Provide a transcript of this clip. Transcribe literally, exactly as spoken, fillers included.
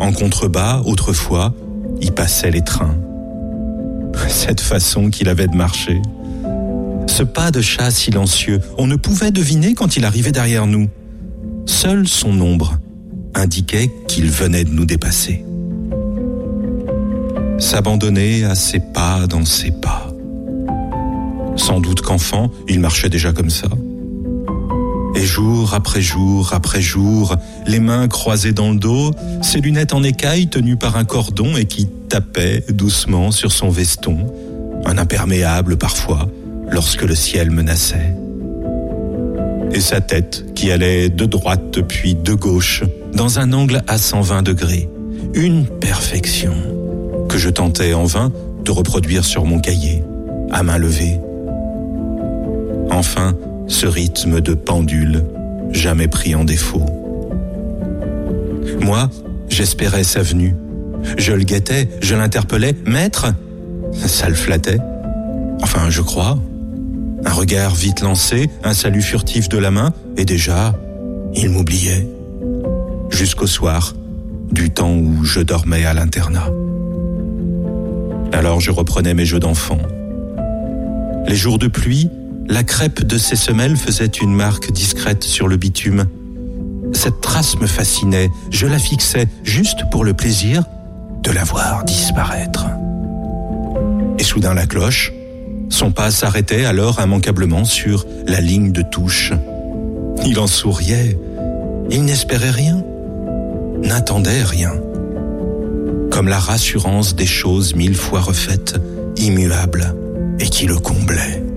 En contrebas, autrefois, y passaient les trains. Cette façon qu'il avait de marcher. Ce pas de chat silencieux, on ne pouvait deviner quand il arrivait derrière nous. Seul son ombre indiquait qu'il venait de nous dépasser. S'abandonner à ses pas dans ses pas. Sans doute qu'enfant, il marchait déjà comme ça. Et jour après jour après jour, les mains croisées dans le dos, ses lunettes en écaille tenues par un cordon et qui tapaient doucement sur son veston, un imperméable parfois, lorsque le ciel menaçait. Et sa tête qui allait de droite puis de gauche, dans un angle à cent vingt degrés. Une perfection que je tentais en vain de reproduire sur mon cahier, à main levée. Enfin, ce rythme de pendule, jamais pris en défaut. Moi, j'espérais sa venue. Je le guettais, je l'interpellais. « Maître ?» Ça le flattait. Enfin, je crois. Un regard vite lancé, un salut furtif de la main, et déjà, il m'oubliait. Jusqu'au soir, du temps où je dormais à l'internat. Alors je reprenais mes jeux d'enfant. Les jours de pluie, la crêpe de ses semelles faisait une marque discrète sur le bitume. Cette trace me fascinait, je la fixais juste pour le plaisir de la voir disparaître. Et soudain la cloche, son pas s'arrêtait alors immanquablement sur la ligne de touche. Il en souriait, il n'espérait rien, n'attendait rien. Comme la rassurance des choses mille fois refaites, immuables, et qui le comblaient.